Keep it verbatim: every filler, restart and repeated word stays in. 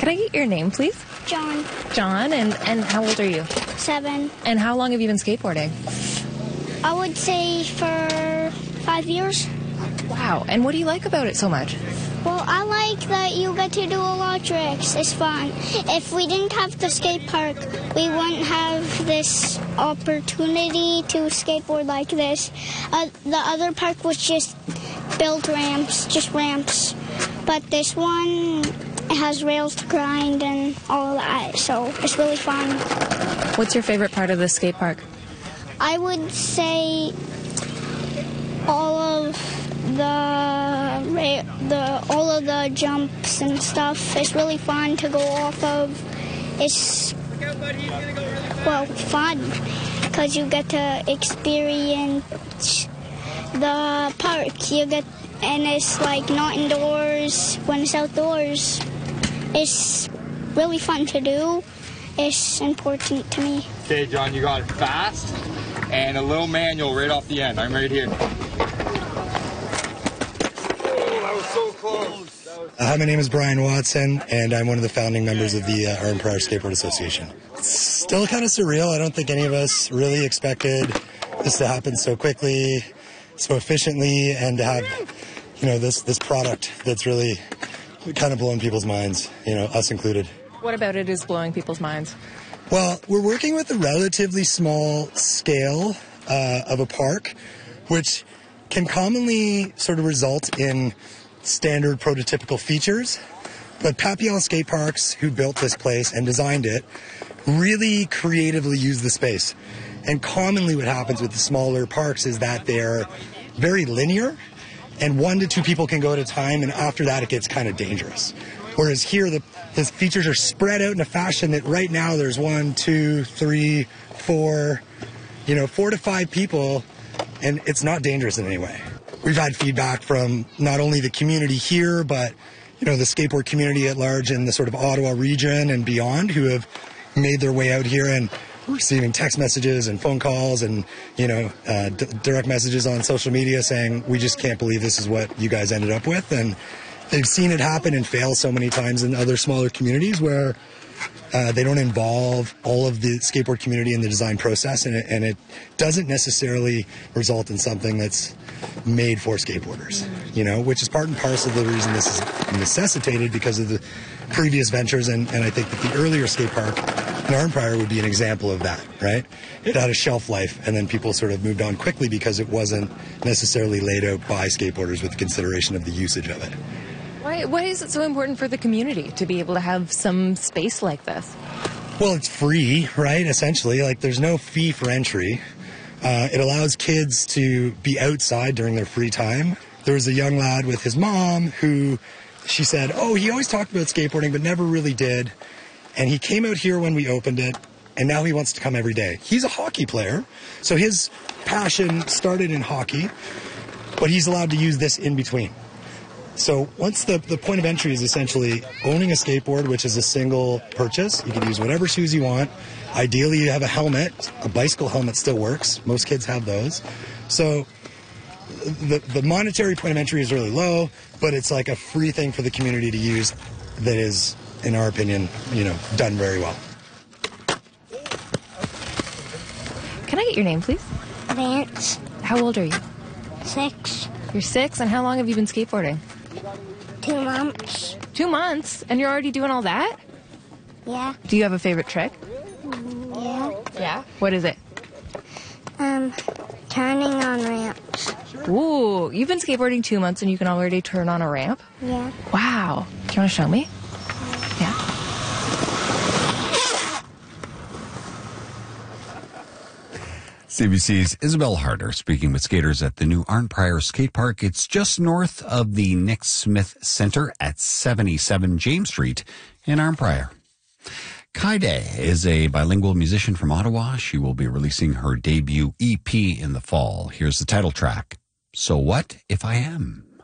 Can I get your name, please? John. John, and, and how old are you? Seven. And how long have you been skateboarding? I would say for five years. Wow. And what do you like about it so much? Well, I like that you get to do a lot of tricks. It's fun. If we didn't have the skate park, we wouldn't have this opportunity to skateboard like this. Uh, the other park was just built ramps, just ramps. But this one has rails to grind and all of that, so it's really fun. What's your favorite part of the skate park? I would say all of the the all of the jumps and stuff. It's really fun to go off of. It's well fun because you get to experience the park. You get and it's like not indoors when it's outdoors. It's really fun to do. It's important to me. Okay, John, you got it fast and a little manual right off the end. I'm right here. So close. Uh, hi, my name is Brian Watson, and I'm one of the founding members of the uh, Arn Prior Skateboard Association. It's still kind of surreal. I don't think any of us really expected this to happen so quickly, so efficiently, and to have, you know, this, this product that's really kind of blowing people's minds, you know, us included. What about it is blowing people's minds? Well, we're working with a relatively small scale uh, of a park, which can commonly sort of result in standard prototypical features, but Papillon Skate Parks, who built this place and designed it, really creatively use the space. And commonly what happens with the smaller parks is that they're very linear, and one to two people can go at a time, and after that it gets kind of dangerous. Whereas here, the, the features are spread out in a fashion that right now there's one, two, three, four, you know, four to five people, and it's not dangerous in any way. We've had feedback from not only the community here, but, you know, the skateboard community at large in the sort of Ottawa region and beyond who have made their way out here and receiving text messages and phone calls and, you know, uh, d- direct messages on social media saying, we just can't believe this is what you guys ended up with. And they've seen it happen and fail so many times in other smaller communities where Uh, they don't involve all of the skateboard community in the design process, and it, and it doesn't necessarily result in something that's made for skateboarders, you know, which is part and parcel of the reason this is necessitated because of the previous ventures, and, and I think that the earlier skate park in Arn Prior would be an example of that, right? It had a shelf life, and then people sort of moved on quickly because it wasn't necessarily laid out by skateboarders with consideration of the usage of it. Why, why is it so important for the community to be able to have some space like this? Well, it's free, right, essentially. Like, there's no fee for entry. Uh, it allows kids to be outside during their free time. There was a young lad with his mom who, she said, oh, he always talked about skateboarding but never really did. And he came out here when we opened it, and now he wants to come every day. He's a hockey player, so his passion started in hockey, but he's allowed to use this in between. So once the, the point of entry is essentially owning a skateboard, which is a single purchase. You can use whatever shoes you want. Ideally, you have a helmet. A bicycle helmet still works. Most kids have those. So the, the monetary point of entry is really low, but it's like a free thing for the community to use that is, in our opinion, you know, done very well. Can I get your name, please? Vance. How old are you? Six. You're six, and how long have you been skateboarding? Two months. Two months? And you're already doing all that? Yeah. Do you have a favorite trick? Yeah. Yeah? What is it? Um, turning on ramps. Ooh, you've been skateboarding two months and you can already turn on a ramp? Yeah. Wow. Do you want to show me? Yeah. C B C's Isabel Harder speaking with skaters at the new Arn Prior Skate Park. It's just north of the Nick Smith Center at seventy-seven James Street in Arn Prior. Kaide is a bilingual musician from Ottawa. She will be releasing her debut E P in the fall. Here's the title track, So What If I Am?